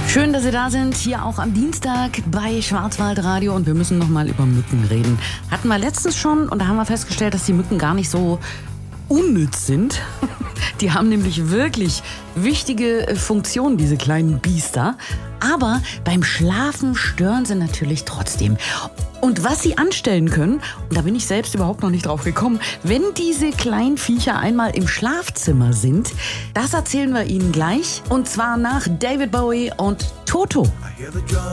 Schön, dass Sie da sind, hier auch am Dienstag bei Schwarzwaldradio, und wir müssen nochmal über Mücken reden. Hatten wir letztens schon, und da haben wir festgestellt, dass die Mücken gar nicht so unnütz sind. Die haben nämlich wirklich wichtige Funktionen, diese kleinen Biester. Aber beim Schlafen stören sie natürlich trotzdem. Und was sie anstellen können, und da bin ich selbst überhaupt noch nicht drauf gekommen, wenn diese kleinen Viecher einmal im Schlafzimmer sind, das erzählen wir Ihnen gleich. Und zwar nach David Bowie und Toto.